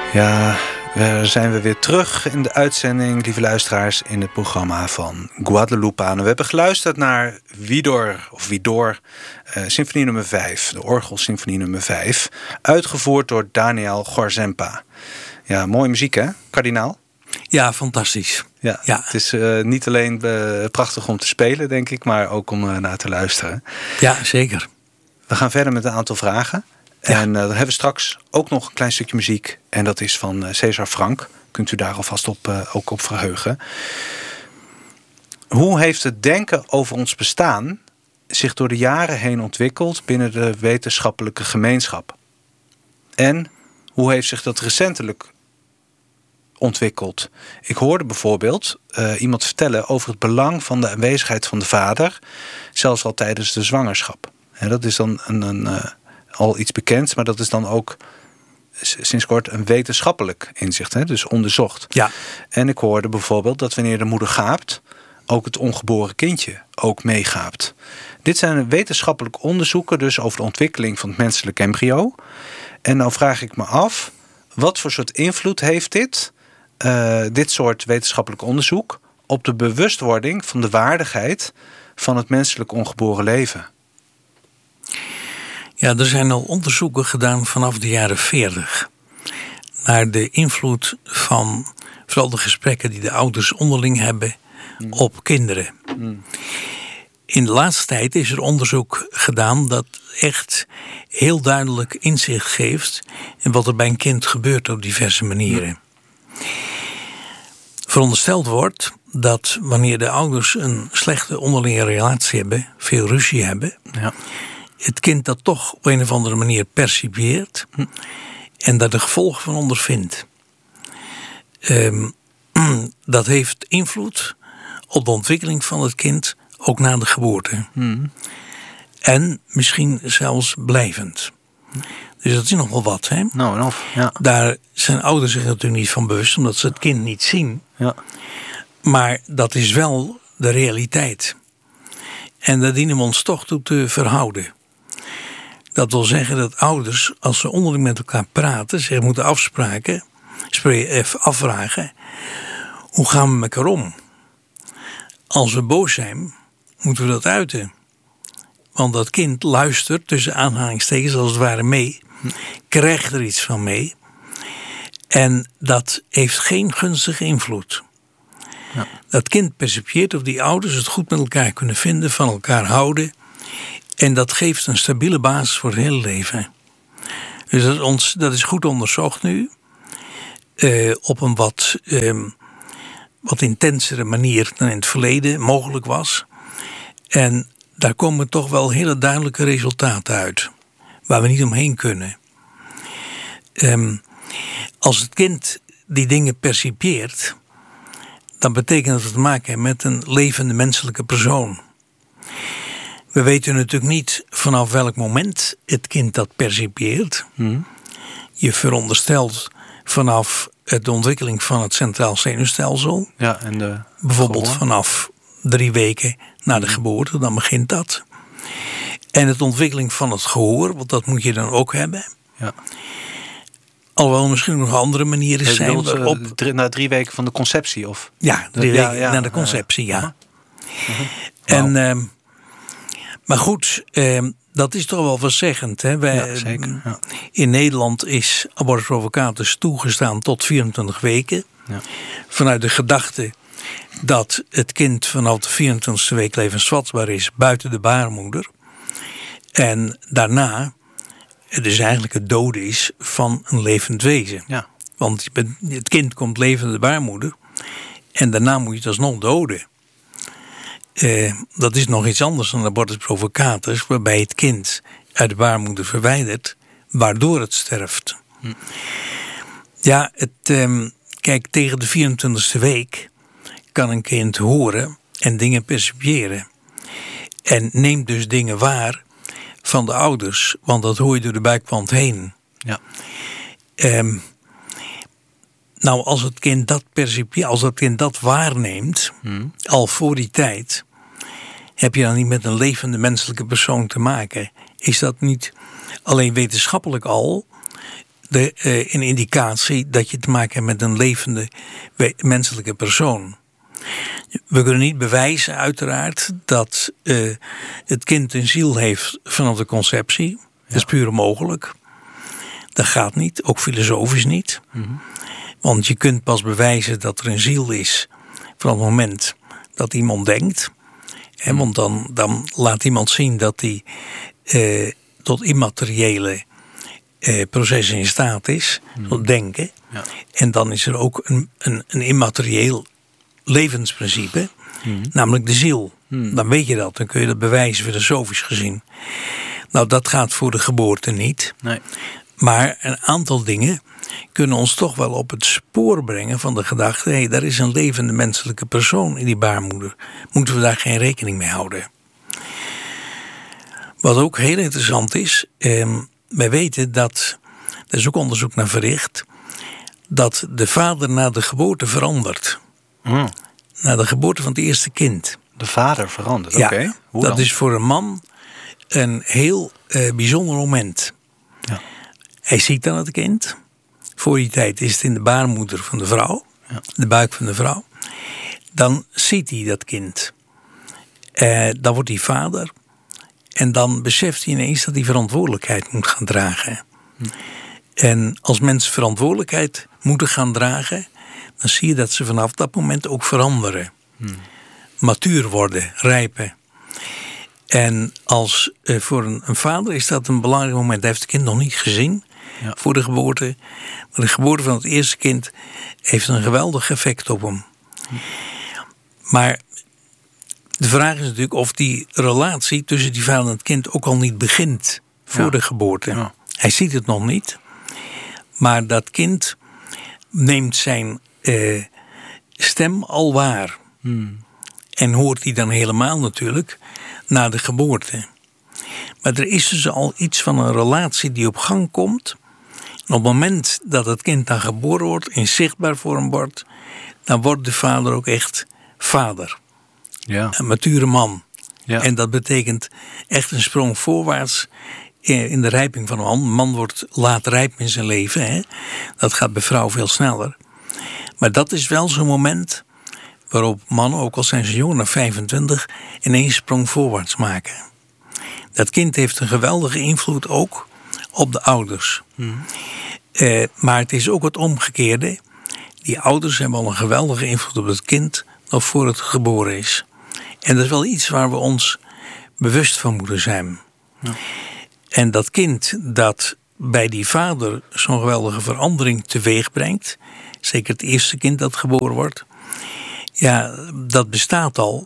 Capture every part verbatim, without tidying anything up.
Ja, we zijn we weer terug in de uitzending, lieve luisteraars, in het programma van Guadalupanen. We hebben geluisterd naar Widor, of Widor, uh, symfonie nummer vijf, de orgelsymfonie nummer vijf, uitgevoerd door Daniel Gorzempa. Ja, mooie muziek hè, kardinaal? Ja, fantastisch. Ja, ja. Het is uh, niet alleen uh, prachtig om te spelen, denk ik, maar ook om uh, naar te luisteren. Ja, zeker. We gaan verder met een aantal vragen. Ja. En uh, dan hebben we straks ook nog een klein stukje muziek. En dat is van uh, César Franck. Kunt u daar alvast op, uh, ook op verheugen. Hoe heeft het denken over ons bestaan zich door de jaren heen ontwikkeld binnen de wetenschappelijke gemeenschap? En hoe heeft zich dat recentelijk ontwikkeld? Ik hoorde bijvoorbeeld uh, iemand vertellen over het belang van de aanwezigheid van de vader, zelfs al tijdens de zwangerschap. En dat is dan een... een uh, al iets bekends, maar dat is dan ook sinds kort een wetenschappelijk inzicht, hè? Dus onderzocht. Ja. En ik hoorde bijvoorbeeld dat wanneer de moeder gaapt, ook het ongeboren kindje ook meegaapt. Dit zijn wetenschappelijke onderzoeken dus over de ontwikkeling van het menselijk embryo. En nou vraag ik me af, wat voor soort invloed heeft dit, uh, dit soort wetenschappelijk onderzoek op de bewustwording van de waardigheid van het menselijk ongeboren leven? Ja, er zijn al onderzoeken gedaan vanaf de jaren veertig naar de invloed van vooral de gesprekken die de ouders onderling hebben mm. op kinderen. Mm. In de laatste tijd is er onderzoek gedaan dat echt heel duidelijk inzicht geeft in wat er bij een kind gebeurt op diverse manieren. Mm. Verondersteld wordt dat wanneer de ouders een slechte onderlinge relatie hebben, veel ruzie hebben, ja, het kind dat toch op een of andere manier percipieert hm. en daar de gevolgen van ondervindt. Um, dat heeft invloed op de ontwikkeling van het kind, ook na de geboorte. Hm. En misschien zelfs blijvend. Dus dat is nogal wat. Hè? Nou, en of, ja. Daar zijn ouders zich natuurlijk niet van bewust, omdat ze het kind niet zien. Ja. Maar dat is wel de realiteit. En daar dienen we ons toch toe te verhouden. Dat wil zeggen dat ouders, als ze onderling met elkaar praten, zich moeten afspraken, afvragen, hoe gaan we met elkaar om? Als we boos zijn, moeten we dat uiten. Want dat kind luistert, tussen aanhalingstekens als het ware mee, krijgt er iets van mee. En dat heeft geen gunstige invloed. Ja. Dat kind percipieert of die ouders het goed met elkaar kunnen vinden, van elkaar houden. En dat geeft een stabiele basis voor het hele leven. Dus dat is, ons, dat is goed onderzocht nu. Uh, op een wat, uh, wat intensere manier dan in het verleden mogelijk was. En daar komen toch wel hele duidelijke resultaten uit. Waar we niet omheen kunnen. Um, als het kind die dingen percipieert, dan betekent dat we te maken hebben met een levende menselijke persoon. We weten natuurlijk niet vanaf welk moment het kind dat percipieert. Hmm. Je veronderstelt vanaf de ontwikkeling van het centraal zenuwstelsel. Ja, en de bijvoorbeeld gehoor. Vanaf drie weken na de hmm. geboorte, dan begint dat. En het ontwikkeling van het gehoor, want dat moet je dan ook hebben. Ja. Alhoewel misschien nog andere manieren je zijn. Bedoelt, op... drie, na drie weken van de conceptie? Of? Ja, drie weken ja, ja, na de conceptie, ja. ja. Uh-huh. En... Wow. Uh, Maar goed, eh, dat is toch wel verzeggend. Hè? Wij, ja, zeker. Ja. In Nederland is abortus provocatus toegestaan tot vierentwintig weken. Ja. Vanuit de gedachte dat het kind vanaf de vierentwintigste week levensvatbaar is buiten de baarmoeder. En daarna het dus eigenlijk het doden is van een levend wezen. Ja. Want het kind komt levend de baarmoeder en daarna moet je het alsnog doden. Uh, dat is nog iets anders dan abortus provocatus, waarbij het kind uit de baarmoeder verwijdert, waardoor het sterft. Hm. Ja, het, um, kijk, tegen de vierentwintigste week kan een kind horen en dingen percipiëren. En neemt dus dingen waar van de ouders, want dat hoor je door de buikwand heen. Ja. Um, nou, als het kind dat percipieert, als het kind dat waarneemt, hmm. al voor die tijd, heb je dan niet met een levende menselijke persoon te maken. Is dat niet alleen wetenschappelijk al de, uh, een indicatie dat je te maken hebt met een levende menselijke persoon. We kunnen niet bewijzen, uiteraard, dat uh, het kind een ziel heeft vanaf de conceptie. Ja. Dat is puur onmogelijk. Dat gaat niet, ook filosofisch niet. Mm-hmm. Want je kunt pas bewijzen dat er een ziel is vanaf het moment dat iemand denkt. He, want dan, dan laat iemand zien dat hij uh, tot immateriële uh, processen in staat is, mm. tot denken. Ja. En dan is er ook een, een, een immaterieel levensprincipe, mm. namelijk de ziel. Mm. Dan weet je dat, dan kun je dat bewijzen filosofisch gezien. Nou, dat gaat voor de geboorte niet. Nee. Maar een aantal dingen kunnen ons toch wel op het spoor brengen van de gedachte, hé, hey, daar is een levende menselijke persoon in die baarmoeder. Moeten we daar geen rekening mee houden? Wat ook heel interessant is, eh, wij weten dat, er is ook onderzoek naar verricht, dat de vader na de geboorte verandert. Mm. Na de geboorte van het eerste kind. De vader verandert, ja, oké. Okay. Dat dan? Is voor een man een heel eh, bijzonder moment. Ja. Hij ziet dan het kind. Voor die tijd is het in de baarmoeder van de vrouw. Ja. De buik van de vrouw. Dan ziet hij dat kind. Eh, dan wordt hij vader. En dan beseft hij ineens dat hij verantwoordelijkheid moet gaan dragen. Hm. En als mensen verantwoordelijkheid moeten gaan dragen, dan zie je dat ze vanaf dat moment ook veranderen. Hm. Matuur worden, rijpen. En als eh, voor een, een vader is dat een belangrijk moment. Hij heeft het kind nog niet gezien. Ja. Voor de geboorte. Maar de geboorte van het eerste kind heeft een geweldig effect op hem. Hm. Maar de vraag is natuurlijk of die relatie tussen die vader en het kind ook al niet begint voor ja. de geboorte. Ja. Hij ziet het nog niet. Maar dat kind neemt zijn eh, stem al waar. Hm. En hoort die dan helemaal natuurlijk na de geboorte. Maar er is dus al iets van een relatie die op gang komt. En op het moment dat het kind dan geboren wordt, in zichtbaar vorm wordt, dan wordt de vader ook echt vader. Ja. Een mature man. Ja. En dat betekent echt een sprong voorwaarts in de rijping van een man. Een man wordt laat rijp in zijn leven. Hè? Dat gaat bij vrouwen veel sneller. Maar dat is wel zo'n moment waarop mannen, ook al zijn ze jonger dan vijfentwintig, ineens sprong voorwaarts maken. Dat kind heeft een geweldige invloed ook op de ouders. Hmm. Uh, maar het is ook het omgekeerde. Die ouders hebben al een geweldige invloed op het kind nog voor het geboren is. En dat is wel iets waar we ons bewust van moeten zijn. Ja. En dat kind dat bij die vader zo'n geweldige verandering teweeg brengt, zeker het eerste kind dat geboren wordt, ja, dat bestaat al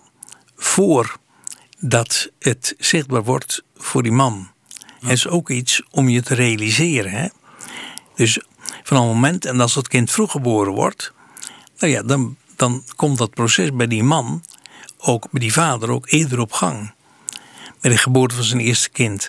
voordat het zichtbaar wordt voor die man. Ja. Het is ook iets om je te realiseren. Hè? Dus van een moment, en als dat kind vroeg geboren wordt, nou ja, dan, dan komt dat proces bij die man, ook bij die vader, ook eerder op gang. Bij de geboorte van zijn eerste kind.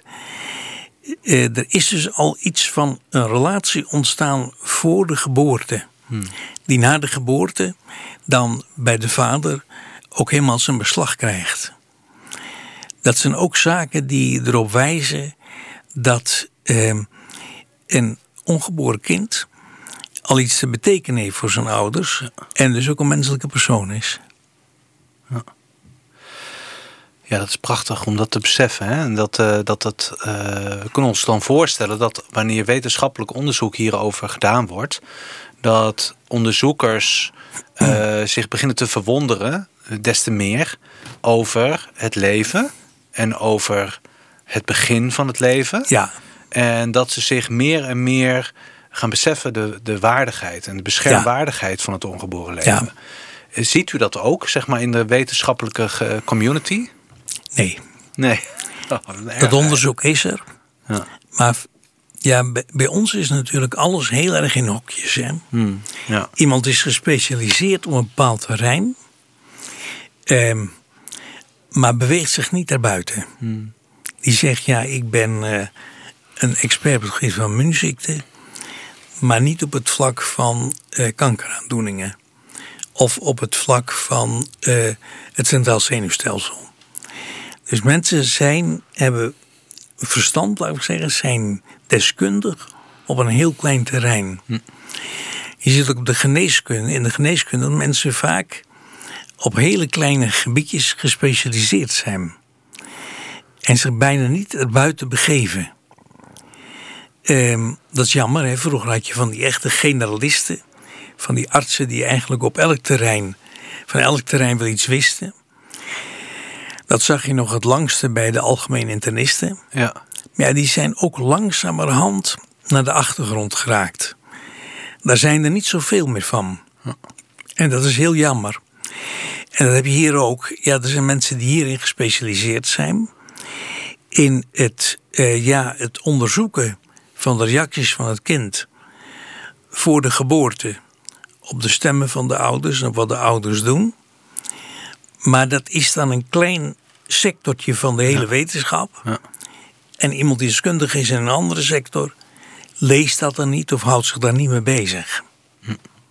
Eh, er is dus al iets van een relatie ontstaan voor de geboorte. Hmm. Die na de geboorte dan bij de vader ook helemaal zijn beslag krijgt. Dat zijn ook zaken die erop wijzen dat eh, een ongeboren kind al iets te betekenen heeft voor zijn ouders. Ja. En dus ook een menselijke persoon is. Ja. Ja, dat is prachtig om dat te beseffen. Hè? En dat, uh, dat, dat, uh, we kunnen ons dan voorstellen dat wanneer wetenschappelijk onderzoek hierover gedaan wordt, dat onderzoekers uh, zich beginnen te verwonderen, des te meer, over het leven en over het begin van het leven. Ja. En dat ze zich meer en meer gaan beseffen de, de waardigheid en de beschermwaardigheid ja. van het ongeboren leven. Ja. Ziet u dat ook, zeg maar, in de wetenschappelijke community? Nee. Nee. Oh, dat onderzoek is er. Ja. Maar ja, bij, bij ons is natuurlijk alles heel erg in hokjes. Hè? Hmm, ja. Iemand is gespecialiseerd op een bepaald terrein, eh, maar beweegt zich niet daarbuiten. Hmm. Die zegt, ja, ik ben uh, een expert op het gebied van immuunziekten, maar niet op het vlak van uh, kankeraandoeningen. Of op het vlak van uh, het centraal zenuwstelsel. Dus mensen zijn, hebben verstand, laat ik zeggen, zijn deskundig op een heel klein terrein. Hm. Je ziet ook op de geneeskunde, in de geneeskunde dat mensen vaak op hele kleine gebiedjes gespecialiseerd zijn. En zich bijna niet erbuiten begeven. Um, dat is jammer, hè? Vroeger had je van die echte generalisten, van die artsen die eigenlijk op elk terrein, van elk terrein wel iets wisten. Dat zag je nog het langste bij de algemene internisten. Ja. Maar ja, die zijn ook langzamerhand naar de achtergrond geraakt. Daar zijn er niet zoveel meer van. Ja. En dat is heel jammer. En dat heb je hier ook. Ja, er zijn mensen die hierin gespecialiseerd zijn. In het, uh, ja, het onderzoeken van de reacties van het kind voor de geboorte. Op de stemmen van de ouders en wat de ouders doen. Maar dat is dan een klein sectortje van de hele ja. wetenschap. Ja. En iemand die deskundig is in een andere sector leest dat dan niet of houdt zich daar niet mee bezig. Hm.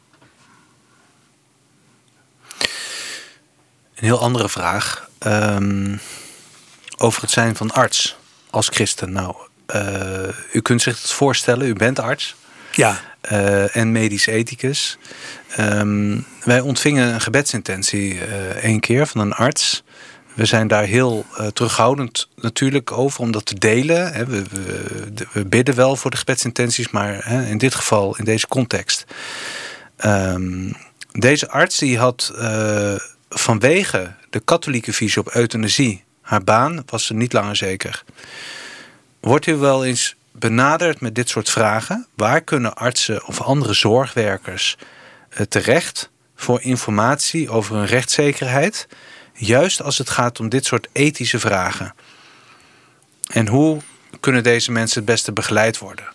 Een heel andere vraag. Um, over het zijn van arts als christen. Nou, uh, u kunt zich het voorstellen, u bent arts. Ja. Uh, en medisch ethicus. Um, wij ontvingen een gebedsintentie uh, één keer van een arts. We zijn daar heel uh, terughoudend natuurlijk over om dat te delen. Hè. We, we, we bidden wel voor de gebedsintenties, maar hè, in dit geval, in deze context. Um, deze arts die had uh, vanwege de katholieke visie op euthanasie haar baan, was ze niet langer zeker. Wordt u wel eens benaderd met dit soort vragen? Waar kunnen artsen of andere zorgwerkers uh, terecht voor informatie over hun rechtszekerheid? Juist als het gaat om dit soort ethische vragen. En hoe kunnen deze mensen het beste begeleid worden?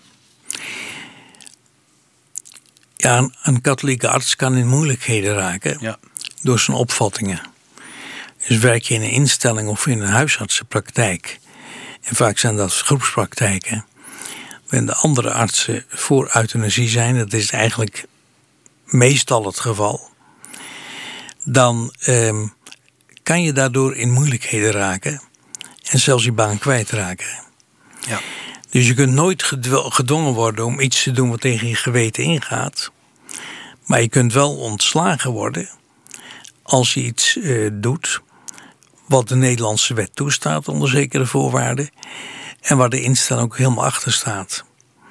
Ja, een, een katholieke arts kan in moeilijkheden raken. Ja. Door zijn opvattingen. Dus werk je in een instelling of in een huisartsenpraktijk. En vaak zijn dat groepspraktijken. Waarin de andere artsen voor euthanasie zijn. Dat is eigenlijk meestal het geval. Dan eh, kan je daardoor in moeilijkheden raken. En zelfs je baan kwijtraken. Ja. Dus je kunt nooit gedwongen worden om iets te doen wat tegen je geweten ingaat. Maar je kunt wel ontslagen worden als je iets uh, doet wat de Nederlandse wet toestaat onder zekere voorwaarden. En waar de instelling ook helemaal achter staat.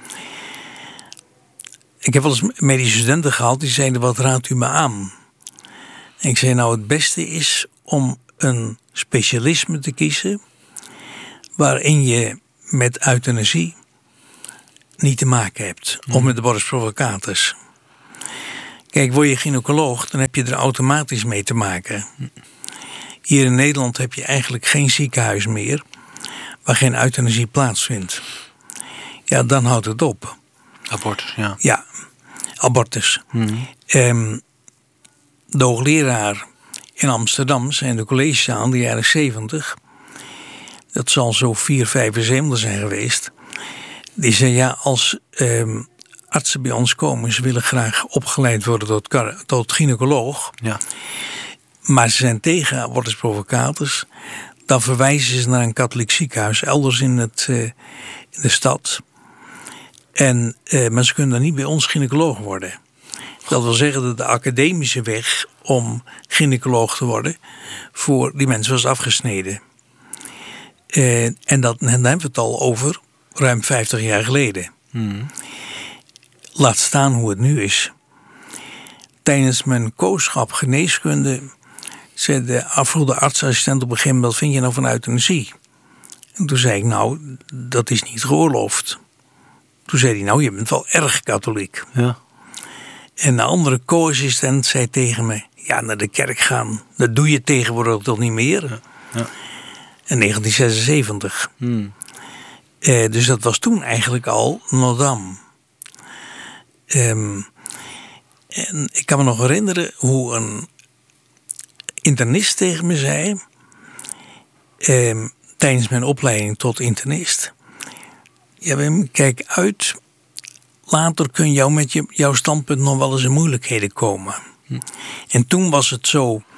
Ik heb wel eens medische studenten gehad die zeiden: wat raadt u me aan? En ik zei: nou, het beste is om een specialisme te kiezen waarin je met euthanasie niet te maken hebt. Mm. Of met de morbus provocatus. Kijk, word je gynaecoloog, dan heb je er automatisch mee te maken. Mm. Hier in Nederland heb je eigenlijk geen ziekenhuis meer waar geen euthanasie plaatsvindt. Ja, dan houdt het op. Abortus, ja. Ja, abortus. Mm. Um, de hoogleraar in Amsterdam zijn de collegezaal in de jaren zeventig. Dat zal zo vier, vijfenzeventig zijn geweest. Die zei: ja, als um, artsen bij ons komen, ze willen graag opgeleid worden tot, tot gynaecoloog. Ja. Maar ze zijn tegen abortus provocatus. Dan verwijzen ze naar een katholiek ziekenhuis elders in, het, uh, in de stad. En, uh, maar ze kunnen dan niet bij ons gynaecoloog worden. Dat wil zeggen dat de academische weg om gynaecoloog te worden voor die mensen was afgesneden. Uh, en, dat, en dan hebben we het al over ruim vijftig jaar geleden. Hmm. Laat staan hoe het nu is. Tijdens mijn kooschap geneeskunde zei de afvroeg de artsassistent op een gegeven moment: wat vind je nou van euthanasie? En toen zei ik: nou, dat is niet geoorloofd. Toen zei hij: nou, je bent wel erg katholiek. Ja. En de andere co-assistent zei tegen me: ja, naar de kerk gaan, dat doe je tegenwoordig toch niet meer? Ja. Ja. In negentien zesenzeventig. Hmm. Uh, dus dat was toen eigenlijk al Noordam. Um, en ik kan me nog herinneren hoe een internist tegen me zei, um, tijdens mijn opleiding tot internist: ja, Wim, kijk uit, later kun jou met je, jouw standpunt nog wel eens in moeilijkheden komen. Hm. En toen was het zo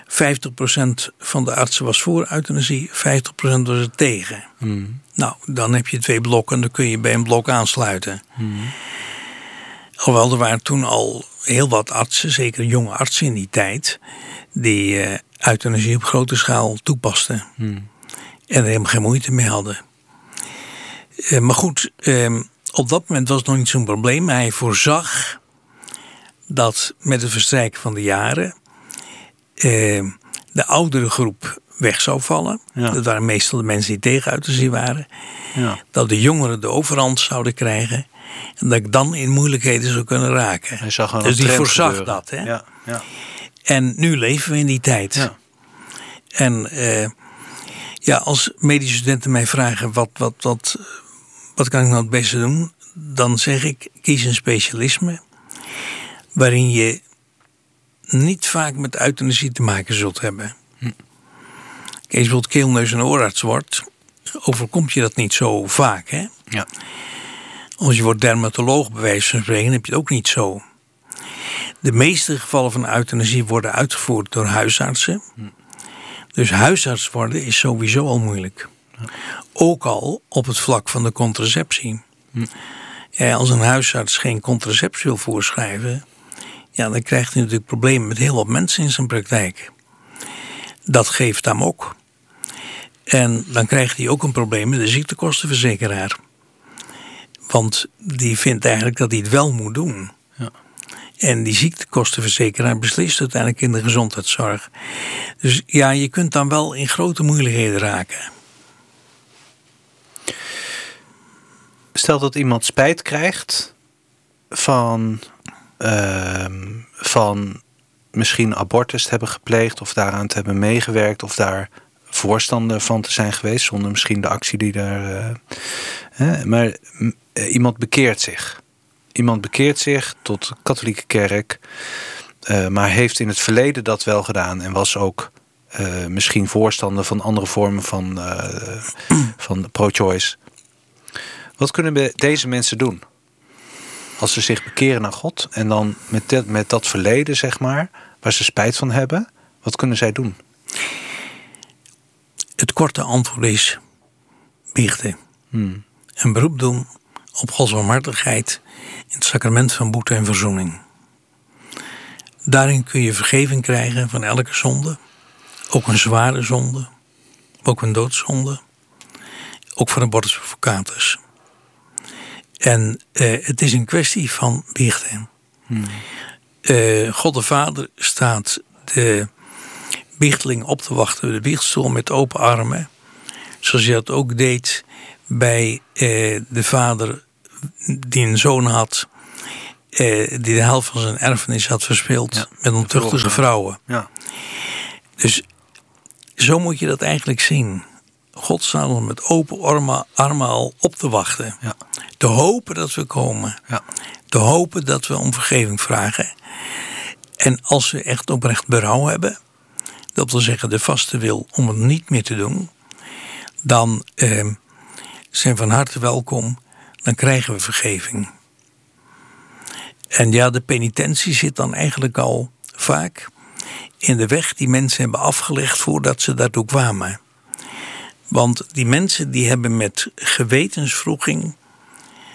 vijftig procent van de artsen was voor euthanasie, vijftig procent was er tegen. Mm. Nou, dan heb je twee blokken en dan kun je bij een blok aansluiten. Mm. Alhoewel, er waren toen al heel wat artsen, zeker jonge artsen in die tijd, die uh, euthanasie op grote schaal toepasten. Mm. En er helemaal geen moeite mee hadden. Uh, maar goed, uh, op dat moment was het nog niet zo'n probleem. Hij voorzag dat met het verstrijken van de jaren uh, de oudere groep weg zou vallen. Ja. Dat waren meestal de mensen die tegen euthanasie waren. Ja. Dat de jongeren de overhand zouden krijgen. En dat ik dan in moeilijkheden zou kunnen raken. Hij zag dus die voorzag gebeuren. dat. Hè? Ja. Ja. En nu leven we in die tijd. Ja. En uh, ja, als medische studenten mij vragen wat, wat, wat, wat kan ik nou het beste doen? Dan zeg ik, kies een specialisme waarin je niet vaak met euthanasie te maken zult hebben. Hm. Kijk, als je bijvoorbeeld keel, neus en oorarts wordt, overkomt je dat niet zo vaak. Hè? Ja. Als je wordt dermatoloog, bij wijze van spreken, heb je het ook niet zo. De meeste gevallen van euthanasie worden uitgevoerd door huisartsen. Hm. Dus huisarts worden is sowieso al moeilijk. Ja. Ook al op het vlak van de contraceptie. Hm. Ja, als een huisarts geen contraceptie wil voorschrijven, ja, dan krijgt hij natuurlijk problemen met heel wat mensen in zijn praktijk. Dat geeft hem ook. En dan krijgt hij ook een probleem met de ziektekostenverzekeraar. Want die vindt eigenlijk dat hij het wel moet doen. Ja. En die ziektekostenverzekeraar beslist uiteindelijk in de gezondheidszorg. Dus ja, je kunt dan wel in grote moeilijkheden raken. Stel dat iemand spijt krijgt van, uh, van misschien abortus te hebben gepleegd of daaraan te hebben meegewerkt of daar voorstander van te zijn geweest zonder misschien de actie die daar. Uh, hè, maar uh, iemand bekeert zich. Iemand bekeert zich tot de katholieke kerk, uh, maar heeft in het verleden dat wel gedaan en was ook uh, misschien voorstander van andere vormen van, uh, van pro-choice. Wat kunnen we deze mensen doen? Als ze zich bekeren naar God en dan met, de, met dat verleden, zeg maar, waar ze spijt van hebben, wat kunnen zij doen? Het korte antwoord is biechten. Hmm. En beroep doen op Gods barmhartigheid in het sacrament van boete en verzoening. Daarin kun je vergeving krijgen van elke zonde. Ook een zware zonde. Ook een doodzonde. Ook voor abortus advocatus. En uh, het is een kwestie van biechten. Hmm. Uh, God de Vader staat de biehteling op te wachten, de biechtstoel met open armen. Zoals hij dat ook deed bij uh, de vader die een zoon had, uh, die de helft van zijn erfenis had verspeeld, ja, met ontuchtige vrouwen. Ja. Dus zo moet je dat eigenlijk zien. God staat ons met open armen, armen al op te wachten. Ja. Te hopen dat we komen. Ja. Te hopen dat we om vergeving vragen. En als we echt oprecht berouw hebben, dat wil zeggen de vaste wil om het niet meer te doen, dan eh, zijn van harte welkom, dan krijgen we vergeving. En ja, de penitentie zit dan eigenlijk al vaak in de weg die mensen hebben afgelegd voordat ze daartoe kwamen. Want die mensen die hebben met gewetenswroeging